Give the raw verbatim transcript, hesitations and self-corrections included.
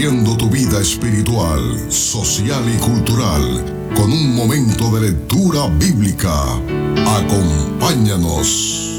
fortaleciendo tu vida espiritual, social y cultural con un momento de lectura bíblica. Acompáñanos.